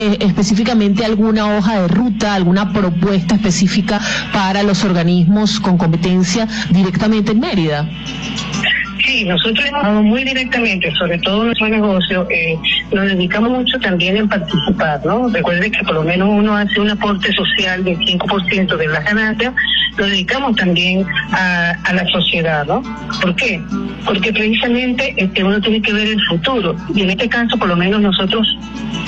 específicamente alguna hoja de ruta, alguna propuesta específica para los organismos con competencia directamente en Mérida? Sí, nosotros hemos trabajado muy directamente, sobre todo nuestro negocio, nos dedicamos mucho también en participar, ¿no? Recuerde que por lo menos uno hace un aporte social del 5% de las ganancias, lo dedicamos también a la sociedad, ¿no? ¿Por qué? Porque precisamente uno tiene que ver el futuro, y en este caso por lo menos nosotros